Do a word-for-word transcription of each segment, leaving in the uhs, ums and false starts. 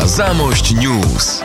Zamość News.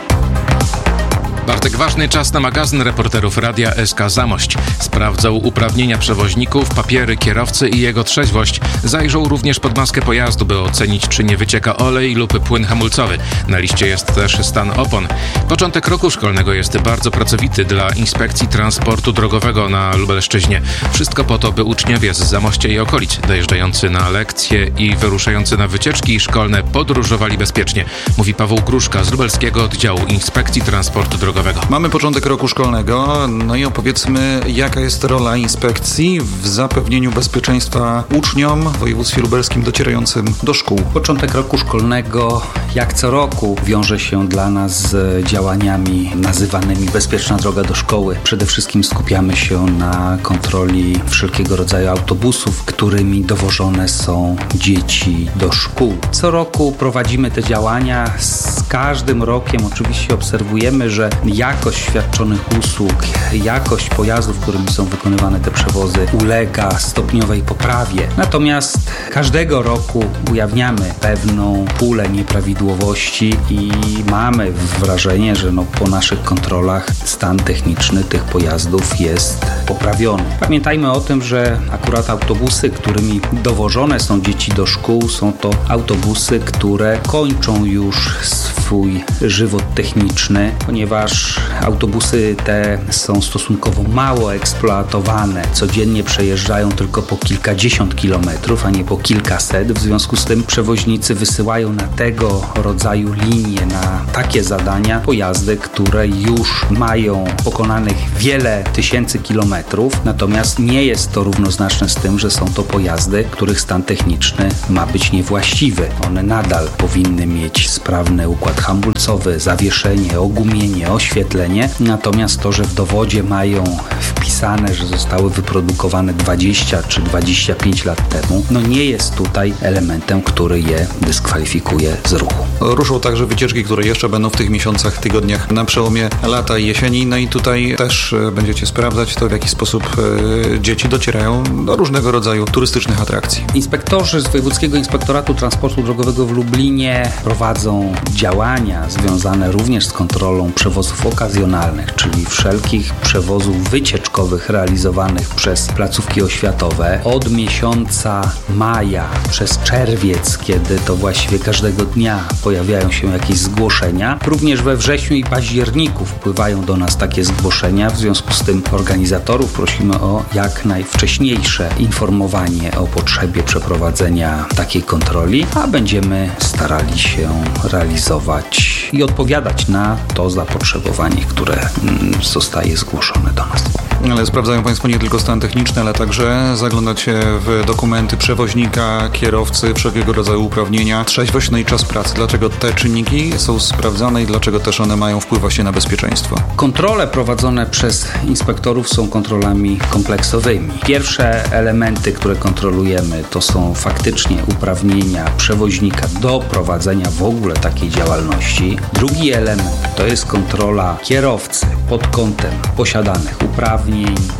Bartek Ważny, czas na magazyn reporterów Radia S K Zamość. Sprawdzał uprawnienia przewoźników, papiery kierowcy i jego trzeźwość. Zajrzał również pod maskę pojazdu, by ocenić, czy nie wycieka olej lub płyn hamulcowy. Na liście jest też stan opon. Początek roku szkolnego jest bardzo pracowity dla Inspekcji Transportu Drogowego na Lubelszczyźnie. Wszystko po to, by uczniowie z Zamościa i okolic, dojeżdżający na lekcje i wyruszający na wycieczki szkolne, podróżowali bezpiecznie. Mówi Paweł Gruszka z Lubelskiego Oddziału Inspekcji Transportu Drogowego. Mamy początek roku szkolnego, no i opowiedzmy, jaka jest rola inspekcji w zapewnieniu bezpieczeństwa uczniom w województwie lubelskim docierającym do szkół. Początek roku szkolnego, jak co roku, wiąże się dla nas z działaniami nazywanymi Bezpieczna droga do szkoły. Przede wszystkim skupiamy się na kontroli wszelkiego rodzaju autobusów, którymi dowożone są dzieci do szkół. Co roku prowadzimy te działania. Z każdym rokiem oczywiście obserwujemy, że jakość świadczonych usług, jakość pojazdów, którymi są wykonywane te przewozy, ulega stopniowej poprawie. Natomiast każdego roku ujawniamy pewną pulę nieprawidłowości i mamy wrażenie, że no, po naszych kontrolach stan techniczny tych pojazdów jest poprawiony. Pamiętajmy o tym, że akurat autobusy, którymi dowożone są dzieci do szkół, są to autobusy, które kończą już swój żywot techniczny, ponieważ autobusy te są stosunkowo mało eksploatowane. Codziennie przejeżdżają tylko po kilkadziesiąt kilometrów, a nie po kilkaset. W związku z tym przewoźnicy wysyłają na tego rodzaju linie, na takie zadania pojazdy, które już mają pokonanych wiele tysięcy kilometrów. Natomiast nie jest to równoznaczne z tym, że są to pojazdy, których stan techniczny ma być niewłaściwy. One nadal powinny mieć sprawny układ hamulcowy, zawieszenie, ogumienie, oświetlenie. Natomiast to, że w dowodzie mają wpisane, że zostały wyprodukowane dwadzieścia czy dwadzieścia pięć lat temu, no nie jest tutaj elementem, który je dyskwalifikuje z ruchu. Ruszą także wycieczki, które jeszcze będą w tych miesiącach, tygodniach na przełomie lata i jesieni. No i tutaj też będziecie sprawdzać to, w jaki sposób dzieci docierają do różnego rodzaju turystycznych atrakcji. Inspektorzy z Wojewódzkiego Inspektoratu Transportu Drogowego w Lublinie prowadzą działania związane również z kontrolą przewozów okazjonalnych, czyli wszelkich przewozów wycieczkowych realizowanych przez placówki oświatowe. Od miesiąca maja przez czerwiec, kiedy to właściwie każdego dnia pojawiają się jakieś zgłoszenia. Również we wrześniu i październiku wpływają do nas takie zgłoszenia. W związku z tym organizatorów prosimy o jak najwcześniejsze informowanie o potrzebie przeprowadzenia takiej kontroli, a będziemy starali się realizować i odpowiadać na to zapotrzebowanie, które zostaje zgłoszone do nas. Ale sprawdzają Państwo nie tylko stan techniczny, ale także zaglądacie w dokumenty przewoźnika, kierowcy, wszelkiego rodzaju uprawnienia, trzeźwość, no i czas pracy. Dlaczego te czynniki są sprawdzane i dlaczego też one mają wpływ właśnie na bezpieczeństwo? Kontrole prowadzone przez inspektorów są kontrolami kompleksowymi. Pierwsze elementy, które kontrolujemy, to są faktycznie uprawnienia przewoźnika do prowadzenia w ogóle takiej działalności. Drugi element to jest kontrola kierowcy pod kątem posiadanych uprawnień,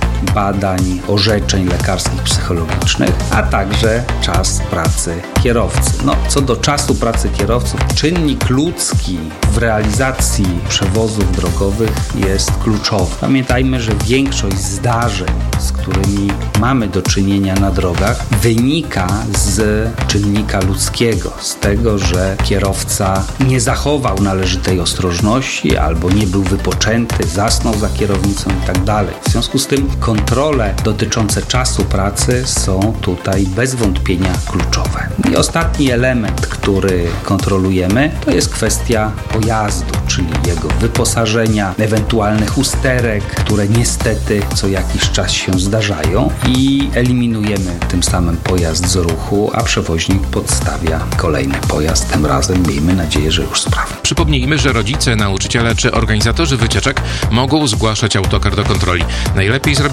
badań, orzeczeń lekarskich, psychologicznych, a także czas pracy kierowcy. No, co do czasu pracy kierowców, czynnik ludzki w realizacji przewozów drogowych jest kluczowy. Pamiętajmy, że większość zdarzeń, z którymi mamy do czynienia na drogach, wynika z czynnika ludzkiego, z tego, że kierowca nie zachował należytej ostrożności albo nie był wypoczęty, zasnął za kierownicą i tak dalej. W związku z tym kontrole dotyczące czasu pracy są tutaj bez wątpienia kluczowe. I ostatni element, który kontrolujemy, to jest kwestia pojazdu, czyli jego wyposażenia, ewentualnych usterek, które niestety co jakiś czas się zdarzają i eliminujemy tym samym pojazd z ruchu, a przewoźnik podstawia kolejny pojazd, tym razem miejmy nadzieję, że już sprawny. Przypomnijmy, że rodzice, nauczyciele czy organizatorzy wycieczek mogą zgłaszać autokar do kontroli. Najlepiej zrobić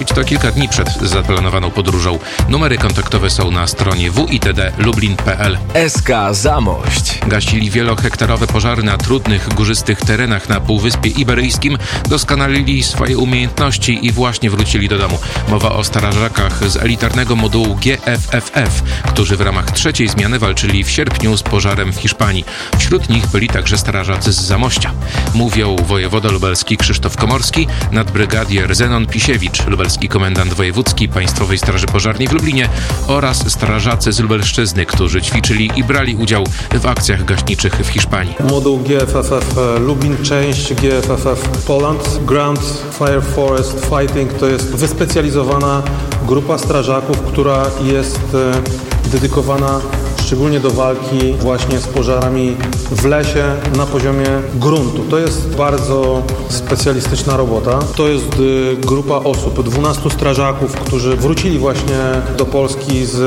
zrobić to kilka dni przed zaplanowaną podróżą. Numery kontaktowe są na stronie w i t d lublin kropka p l. S K Zamość. Gasili wielohektarowe pożary na trudnych, górzystych terenach na Półwyspie Iberyjskim, doskonalili swoje umiejętności i właśnie wrócili do domu. Mowa o strażakach z elitarnego modułu G F F F, którzy w ramach trzeciej zmiany walczyli w sierpniu z pożarem w Hiszpanii. Wśród nich byli także strażacy z Zamościa. Mówią wojewoda lubelski Krzysztof Komorski, nadbrygadier Zenon Pisiewicz, lubelski komendant wojewódzki Państwowej Straży Pożarnej w Lublinie oraz strażacy z Lubelszczyzny, którzy ćwiczyli i brali udział w akcjach gaśniczych w Hiszpanii. Moduł G F F F Lublin, część G F F F Poland, Ground Fire Forest Fighting to jest wyspecjalizowana grupa strażaków, która jest dedykowana szczególnie do walki właśnie z pożarami w lesie na poziomie gruntu. To jest bardzo specjalistyczna robota. To jest grupa osób, dwunastu strażaków, którzy wrócili właśnie do Polski z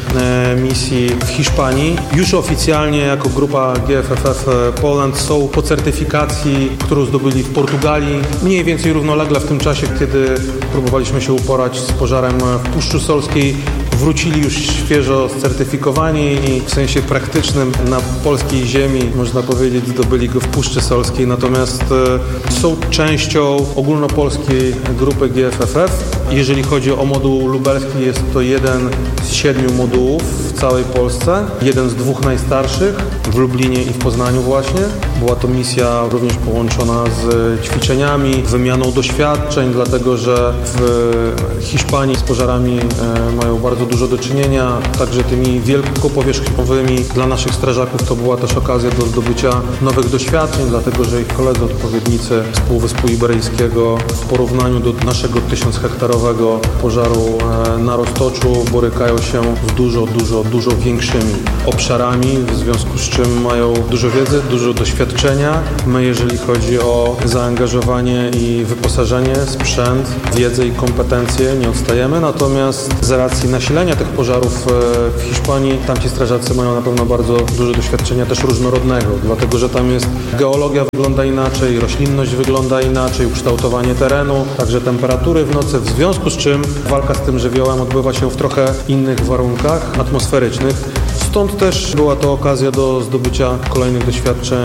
misji w Hiszpanii. Już oficjalnie jako grupa G F F F Poland są po certyfikacji, którą zdobyli w Portugalii. Mniej więcej równolegle w tym czasie, kiedy próbowaliśmy się uporać z pożarem w Puszczy Solskiej, wrócili już świeżo certyfikowani i w sensie praktycznym na polskiej ziemi, można powiedzieć, zdobyli go w Puszczy Solskiej, natomiast są częścią ogólnopolskiej grupy G F F F. Jeżeli chodzi o moduł lubelski, jest to jeden z siedmiu modułów w całej Polsce, jeden z dwóch najstarszych w Lublinie i w Poznaniu właśnie. Była to misja również połączona z ćwiczeniami, wymianą doświadczeń, dlatego że w Hiszpanii z pożarami mają bardzo dużo do czynienia, także tymi wielkopowierzchniowymi. Dla naszych strażaków to była też okazja do zdobycia nowych doświadczeń, dlatego że ich koledzy odpowiednicy z Półwyspu Iberyjskiego w porównaniu do naszego tysiąchhektarowego pożaru na Roztoczu borykają się z dużo, dużo, dużo większymi obszarami, w związku z czym mają dużo wiedzy, dużo doświadczenia. My, jeżeli chodzi o zaangażowanie i wyposażenie, sprzęt, wiedzę i kompetencje, nie odstajemy, natomiast z racji nasilenia tych pożarów w Hiszpanii, tamci strażacy mają na pewno bardzo dużo doświadczenia też różnorodnego, dlatego że tam jest geologia wygląda inaczej, roślinność wygląda inaczej, ukształtowanie terenu, także temperatury w nocy, w związku z czym walka z tym żywiołem odbywa się w trochę innych warunkach atmosferycznych. Stąd też była to okazja do zdobycia kolejnych doświadczeń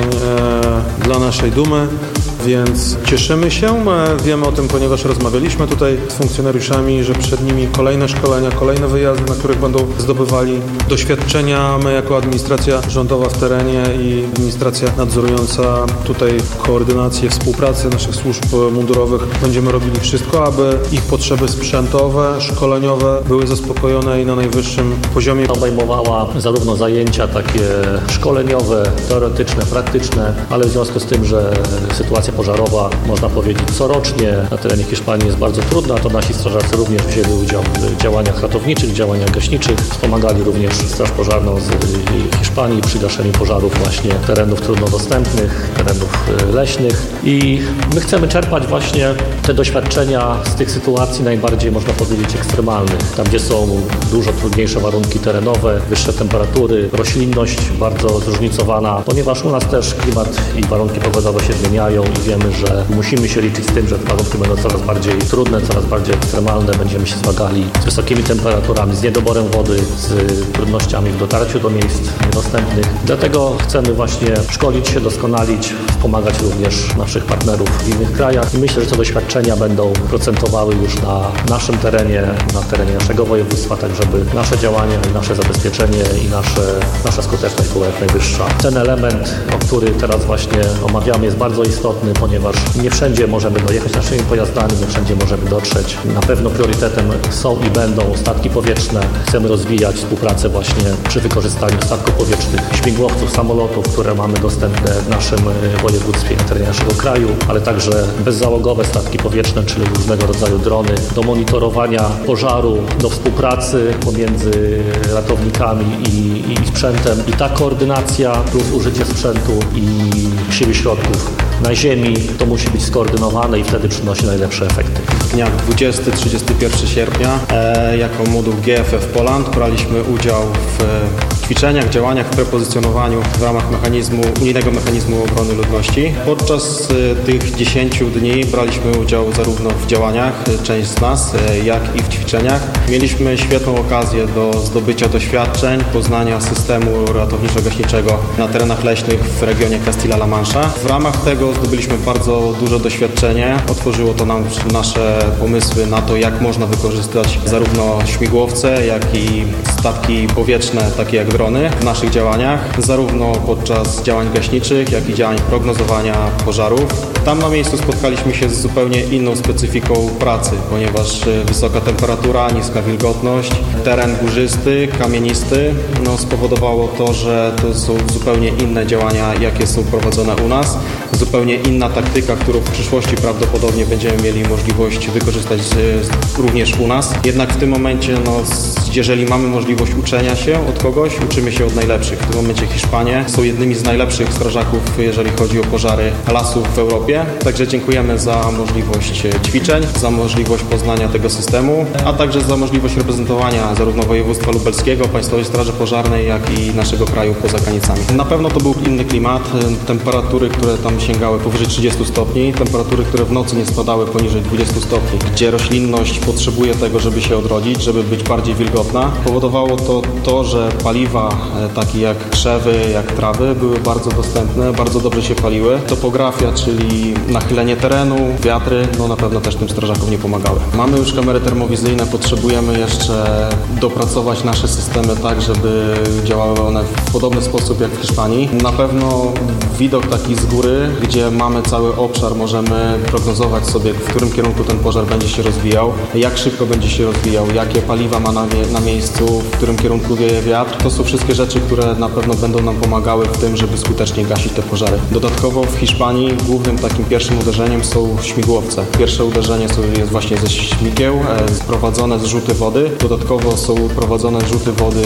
e, dla naszej dumy, więc cieszymy się. E, wiemy o tym, ponieważ rozmawialiśmy tutaj z funkcjonariuszami, że przed nimi kolejne szkolenia, kolejne wyjazdy, na których będą zdobywali doświadczenia. My jako administracja rządowa w terenie i administracja nadzorująca tutaj koordynację współpracy naszych służb mundurowych będziemy robili wszystko, aby ich potrzeby sprzętowe, szkoleniowe były zaspokojone i na najwyższym poziomie. Obejmowała zarówno zajęcia takie szkoleniowe, teoretyczne, praktyczne, ale w związku z tym, że sytuacja pożarowa, można powiedzieć, corocznie na terenie Hiszpanii jest bardzo trudna, to nasi strażacy również wzięli udział w działaniach ratowniczych, działaniach gaśniczych, wspomagali również Straż Pożarną z Hiszpanii przy gaszeniu pożarów właśnie terenów trudno dostępnych, terenów leśnych i my chcemy czerpać właśnie te doświadczenia z tych sytuacji najbardziej, można powiedzieć, ekstremalnych, tam gdzie są dużo trudniejsze warunki terenowe, wyższe temperatury, roślinność bardzo zróżnicowana, ponieważ u nas też klimat i warunki pogodowe się zmieniają i wiemy, że musimy się liczyć z tym, że te warunki będą coraz bardziej trudne, coraz bardziej ekstremalne, będziemy się zmagali z wysokimi temperaturami, z niedoborem wody, z trudnościami w dotarciu do miejsc niedostępnych. Dlatego chcemy właśnie szkolić się, doskonalić, wspomagać również naszych partnerów w innych krajach i myślę, że te doświadczenia będą procentowały już na naszym terenie, na terenie naszego województwa, tak żeby nasze działania i nasze zabezpieczenie i nasze, nasza skuteczność była jak najwyższa. Ten element, o który teraz właśnie omawiamy, jest bardzo istotny, ponieważ nie wszędzie możemy dojechać naszymi pojazdami, nie wszędzie możemy dotrzeć. Na pewno priorytetem są i będą statki powietrzne. Chcemy rozwijać współpracę właśnie przy wykorzystaniu statków powietrznych, śmigłowców, samolotów, które mamy dostępne w naszym województwie, na terenie naszego kraju, ale także bezzałogowe statki powietrzne, czyli różnego rodzaju drony do monitorowania pożaru, do współpracy pomiędzy ratownikami i, i sprzętem. I ta koordynacja plus użycie sprzętu i siły środków na ziemi, to musi być skoordynowane i wtedy przynosi najlepsze efekty. W dniach dwudziestego do trzydziestego pierwszego sierpnia e, jako moduł G F F Poland braliśmy udział w ćwiczeniach, działaniach, w prepozycjonowaniu w ramach mechanizmu, unijnego mechanizmu obrony ludności. Podczas tych dziesięciu dni braliśmy udział zarówno w działaniach, część z nas, jak i w ćwiczeniach. Mieliśmy świetną okazję do zdobycia doświadczeń, poznania systemu ratowniczo-gaśniczego na terenach leśnych w regionie Castilla-La Mancha. W ramach tego zdobyliśmy bardzo duże doświadczenie. Otworzyło to nam nasze pomysły na to, jak można wykorzystać zarówno śmigłowce, jak i statki powietrzne, takie jak drony, w naszych działaniach, zarówno podczas działań gaśniczych, jak i działań prognozowania pożarów. Tam na miejscu spotkaliśmy się z zupełnie inną specyfiką pracy, ponieważ wysoka temperatura, niska wilgotność, teren górzysty, kamienisty, no, spowodowało to, że to są zupełnie inne działania, jakie są prowadzone u nas, zupełnie inna taktyka, którą w przyszłości prawdopodobnie będziemy mieli możliwość wykorzystać z, z, również u nas. Jednak w tym momencie, no, jeżeli mamy możliwość uczenia się od kogoś, uczymy się od najlepszych. W tym momencie Hiszpanie są jednymi z najlepszych strażaków, jeżeli chodzi o pożary lasów w Europie. Także dziękujemy za możliwość ćwiczeń, za możliwość poznania tego systemu, a także za możliwość reprezentowania zarówno województwa lubelskiego, Państwowej Straży Pożarnej, jak i naszego kraju poza granicami. Na pewno to był inny klimat, temperatury, które tam sięgały powyżej trzydziestu stopni, temperatury, które w nocy nie spadały poniżej dwudziestu stopni, gdzie roślinność potrzebuje tego, żeby się odrodzić, żeby być bardziej wilgotna. Powodowało to to, że paliwa takie jak krzewy, jak trawy były bardzo dostępne, bardzo dobrze się paliły. Topografia, czyli nachylenie terenu, wiatry, no na pewno też tym strażakom nie pomagały. Mamy już kamery termowizyjne, potrzebujemy jeszcze dopracować nasze systemy tak, żeby działały one w podobny sposób jak w Hiszpanii. Na pewno widok taki z góry, gdzie mamy cały obszar, możemy prognozować sobie, w którym kierunku ten pożar będzie się rozwijał, jak szybko będzie się rozwijał, jakie paliwa ma na, na miejscu, w którym kierunku wieje wiatr. To są wszystkie rzeczy, które na pewno będą nam pomagały w tym, żeby skutecznie gasić te pożary. Dodatkowo w Hiszpanii głównym takim pierwszym uderzeniem są śmigłowce. Pierwsze uderzenie jest właśnie ze śmigieł, prowadzone zrzuty wody. Dodatkowo są prowadzone zrzuty wody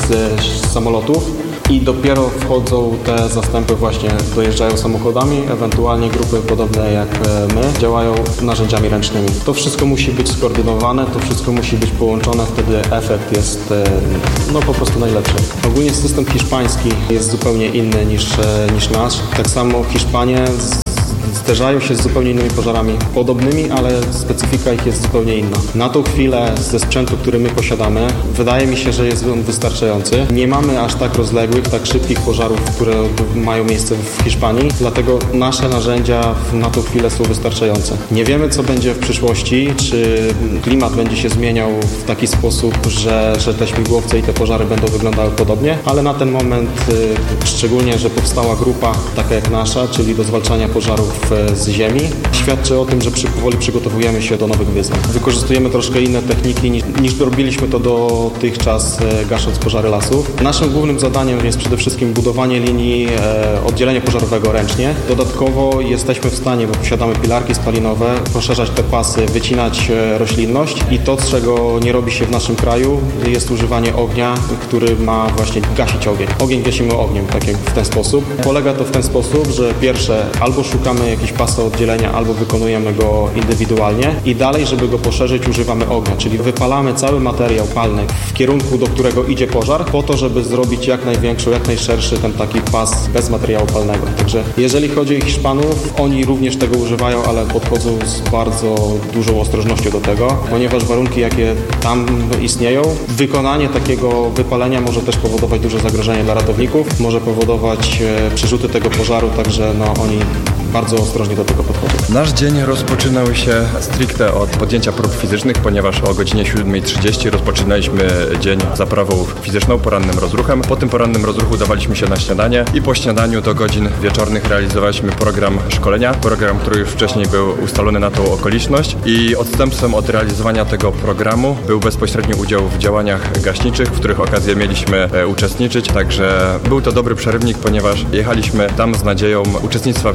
z samolotów. I dopiero wchodzą te zastępy, właśnie dojeżdżają samochodami, ewentualnie grupy podobne jak my działają narzędziami ręcznymi. To wszystko musi być skoordynowane, to wszystko musi być połączone, wtedy efekt jest no po prostu najlepszy. Ogólnie system hiszpański jest zupełnie inny niż, niż nasz. Tak samo Hiszpanie zderzają się z zupełnie innymi pożarami, podobnymi, ale specyfika ich jest zupełnie inna. Na tą chwilę ze sprzętu, który my posiadamy, wydaje mi się, że jest on wystarczający. Nie mamy aż tak rozległych, tak szybkich pożarów, które mają miejsce w Hiszpanii, dlatego nasze narzędzia na tą chwilę są wystarczające. Nie wiemy, co będzie w przyszłości, czy klimat będzie się zmieniał w taki sposób, że, że te śmigłowce i te pożary będą wyglądały podobnie, ale na ten moment, szczególnie, że powstała grupa taka jak nasza, czyli do zwalczania pożarów z ziemi, świadczy o tym, że przy, powoli przygotowujemy się do nowych wyzwań. Wykorzystujemy troszkę inne techniki niż, niż robiliśmy to dotychczas, e, gasząc pożary lasów. Naszym głównym zadaniem jest przede wszystkim budowanie linii e, oddzielenia pożarowego ręcznie. Dodatkowo jesteśmy w stanie, bo posiadamy pilarki spalinowe, poszerzać te pasy, wycinać e, roślinność i to, czego nie robi się w naszym kraju, jest używanie ognia, który ma właśnie gasić ogień. Ogień gasimy ogniem, tak jak w ten sposób. Polega to w ten sposób, że pierwsze albo szukamy jakieś pasy oddzielenia, albo wykonujemy go indywidualnie i dalej, żeby go poszerzyć, używamy ognia, czyli wypalamy cały materiał palny w kierunku, do którego idzie pożar, po to, żeby zrobić jak największą, jak najszerszy ten taki pas bez materiału palnego. Także jeżeli chodzi o Hiszpanów, oni również tego używają, ale podchodzą z bardzo dużą ostrożnością do tego, ponieważ warunki, jakie tam istnieją, wykonanie takiego wypalenia może też powodować duże zagrożenie dla ratowników, może powodować przerzuty tego pożaru, także no, oni bardzo ostrożnie do tego podchodzą. Nasz dzień rozpoczynał się stricte od podjęcia prób fizycznych, ponieważ o godzinie siódmej trzydzieści rozpoczynaliśmy dzień zaprawą fizyczną, porannym rozruchem. Po tym porannym rozruchu dawaliśmy się na śniadanie i po śniadaniu do godzin wieczornych realizowaliśmy program szkolenia. Program, który już wcześniej był ustalony na tą okoliczność i odstępstwem od realizowania tego programu był bezpośredni udział w działaniach gaśniczych, w których okazję mieliśmy e, uczestniczyć. Także był to dobry przerywnik, ponieważ jechaliśmy tam z nadzieją uczestnictwa w działaniach gaśniczych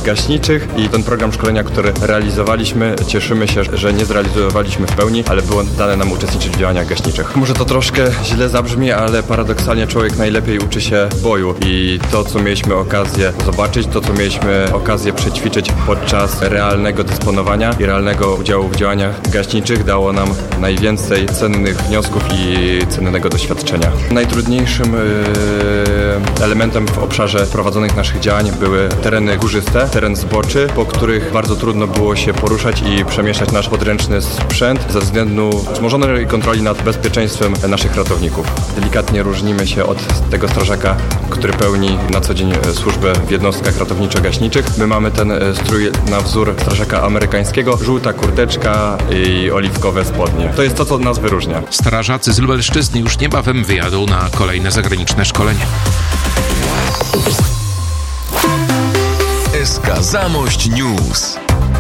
gaśniczych i ten program szkolenia, który realizowaliśmy, cieszymy się, że nie zrealizowaliśmy w pełni, ale było dane nam uczestniczyć w działaniach gaśniczych. Może to troszkę źle zabrzmi, ale paradoksalnie człowiek najlepiej uczy się boju i to, co mieliśmy okazję zobaczyć, to, co mieliśmy okazję przećwiczyć podczas realnego dysponowania i realnego udziału w działaniach gaśniczych, dało nam najwięcej cennych wniosków i cennego doświadczenia. Najtrudniejszym yy, elementem w obszarze prowadzonych naszych działań były tereny górzyste, teren zboczy, po których bardzo trudno było się poruszać i przemieszczać nasz podręczny sprzęt ze względu wzmożonej kontroli nad bezpieczeństwem naszych ratowników. Delikatnie różnimy się od tego strażaka, który pełni na co dzień służbę w jednostkach ratowniczo-gaśniczych. My mamy ten strój na wzór strażaka amerykańskiego, żółta kurteczka i oliwkowe spodnie. To jest to, co nas wyróżnia. Strażacy z Lubelszczyzny już niebawem wyjadą na kolejne zagraniczne szkolenie. S K Zamość News.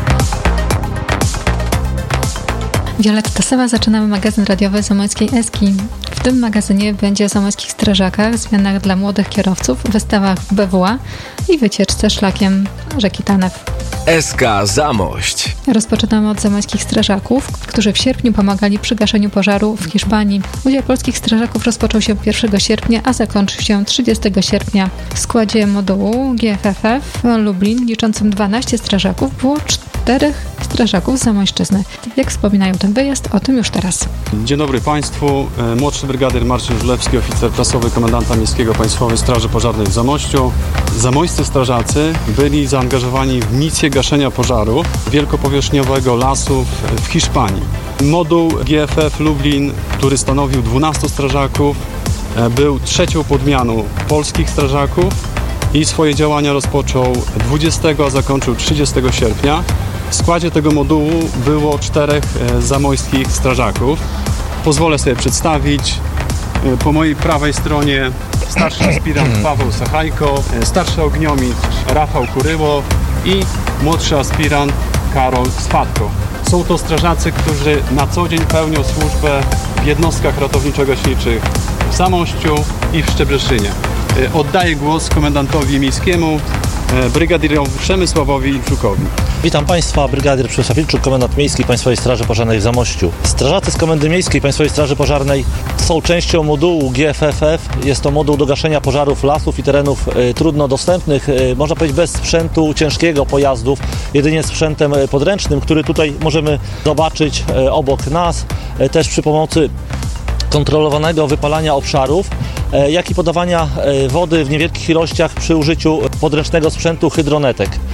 Wioletta Sowa, zaczynamy magazyn radiowy Zamojskiej Eski. W tym magazynie będzie o zamojskich strażakach, zmianach dla młodych kierowców, wystawach B W A i wycieczce szlakiem rzeki Tanew. S K Zamość. Rozpoczynamy od zamojskich strażaków, którzy w sierpniu pomagali przy gaszeniu pożaru w Hiszpanii. Udział polskich strażaków rozpoczął się pierwszego sierpnia, a zakończy się trzydziestego sierpnia. W składzie modułu G F F F Lublin, liczącym dwanaście strażaków, było czterech strażaków z Zamojszczyzny. Jak wspominają ten wyjazd, o tym już teraz. Dzień dobry Państwu. Młodszy brygadyr Marcin Żulewski, oficer prasowy komendanta Miejskiego Państwowej Straży Pożarnej w Zamościu. Zamojscy strażacy byli zaangażowani w misję gaszenia pożaru wielkopowierzchniowego lasu w Hiszpanii. Moduł G F F Lublin, który stanowił dwunastu strażaków, był trzecią podmianą polskich strażaków i swoje działania rozpoczął dwudziestego, a zakończył trzydziestego sierpnia. W składzie tego modułu było czterech zamojskich strażaków. Pozwolę sobie przedstawić. Po mojej prawej stronie starszy aspirant Paweł Sachajko, starszy ogniomistrz Rafał Kuryło i młodszy aspirant Karol Spadko. Są to strażacy, którzy na co dzień pełnią służbę w jednostkach ratowniczo-gaśniczych w Zamościu i w Szczebrzeszynie. Oddaję głos komendantowi miejskiemu, brygadirowi Przemysławowi Ilczukowi. Witam Państwa, brygadyr Przemysław Ilczuk, komendant miejski Państwowej Straży Pożarnej w Zamościu. Strażacy z Komendy Miejskiej Państwowej Straży Pożarnej są częścią modułu G F F F. Jest to moduł do gaszenia pożarów lasów i terenów y, trudno dostępnych, y, można powiedzieć bez sprzętu ciężkiego pojazdów, jedynie sprzętem podręcznym, który tutaj możemy zobaczyć y, obok nas, y, też przy pomocy kontrolowanego wypalania obszarów, jak i podawania wody w niewielkich ilościach przy użyciu podręcznego sprzętu hydronetek.